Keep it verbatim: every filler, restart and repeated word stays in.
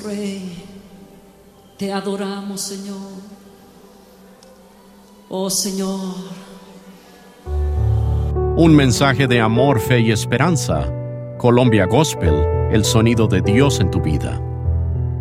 Rey. Te adoramos, Señor. Oh, Señor. Un mensaje de amor, fe y esperanza. Colombia Gospel, el sonido de Dios en tu vida.